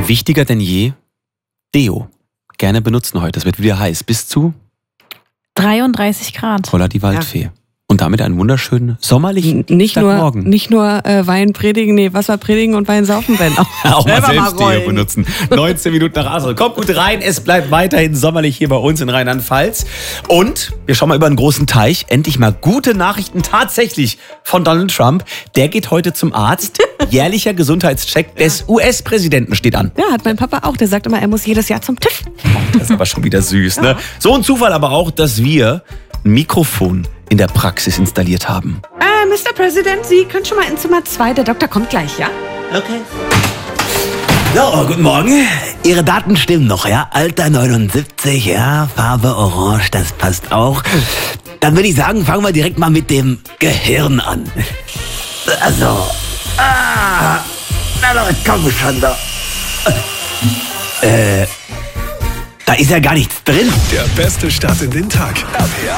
Und wichtiger denn je, Deo. Gerne benutzen heute. Es wird wieder heiß. Bis zu 33 Grad. Holla die Waldfee. Ja. Und damit einen wunderschönen sommerlichen Morgen. Nicht nur Wein predigen, Wasser predigen und Wein saufen, Ben. Auch mal selbst Deo benutzen. 19 Minuten nach Asel. Kommt gut rein, es bleibt weiterhin sommerlich hier bei uns in Rheinland-Pfalz. Und wir schauen mal über einen großen Teich. Endlich mal gute Nachrichten tatsächlich von Donald Trump. Der geht heute zum Arzt. Jährlicher Gesundheitscheck des US-Präsidenten steht an. Ja, hat mein Papa auch. Der sagt immer, er muss jedes Jahr zum TÜV. Das ist aber schon wieder süß, ne? So ein Zufall aber auch, dass wir ein Mikrofon in der Praxis installiert haben. Mr. President, Sie können schon mal in Zimmer 2. Der Doktor kommt gleich, ja? Okay. So, guten Morgen. Ihre Daten stimmen noch, ja? Alter 79, ja, Farbe orange, das passt auch. Dann würde ich sagen, fangen wir direkt mal mit dem Gehirn an. Also, na Leute, komm schon da. Da ist ja gar nichts drin. Der beste Start in den Tag.